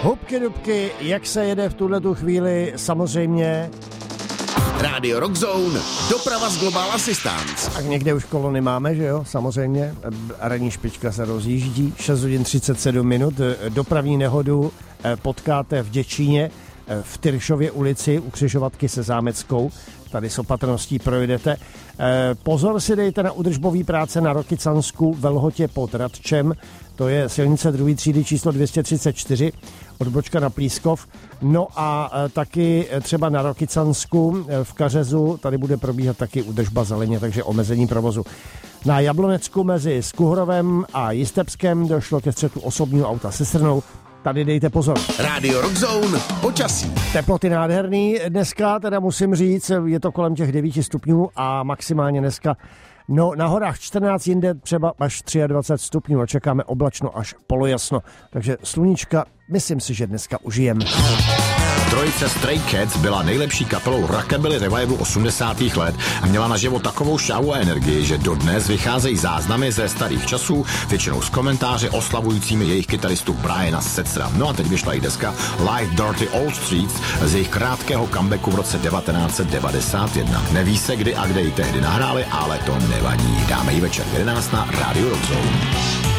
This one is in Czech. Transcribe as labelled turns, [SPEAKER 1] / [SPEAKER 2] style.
[SPEAKER 1] Hubky dubky, jak se jede v tuhletu chvíli, samozřejmě.
[SPEAKER 2] Radio Rock Zone, doprava z Global Assistance.
[SPEAKER 1] Tak někde už kolony máme, že jo, samozřejmě. Ranní špička se rozjíždí, 6 hodin 37 minut. Dopravní nehodu potkáte v Děčíně, v Tyršově ulici u křižovatky se Zámeckou. Tady s opatrností projdete. Pozor si dejte na údržbové práce na Rokycansku ve Lhotě pod Radčem. To je silnice 2. třídy číslo 234, odbočka na Plískov. No a taky třeba na Rokycansku v Kařezu, tady bude probíhat taky údržba zeleně, takže omezení provozu. Na Jablonecku mezi Skuhrovem a Jistebskem došlo ke střetu osobního auta se srnou. Tady dejte pozor.
[SPEAKER 2] Radio Rock Zone, počasí. Teploty
[SPEAKER 1] nádherný. Dneska teda musím říct, je to kolem těch 9 stupňů a maximálně dneska na horách 14, jinde třeba až 23 stupňů a čekáme oblačno až polojasno. Takže sluníčka, myslím si, že dneska užijeme.
[SPEAKER 2] Trojice Stray Cats byla nejlepší kapelou rockabilly revivalu 80. let a měla na život takovou šávu a energii, že dodnes vycházejí záznamy ze starých časů, většinou s komentáři oslavujícími jejich kytaristu Briana Setzera. No a teď vyšla i deska Live Dirty Old Streets z jejich krátkého comebacku v roce 1991. Neví se kdy a kde ji tehdy nahráli, ale to nevadí. Dáme ji večer 11 na Radio Rock Zone.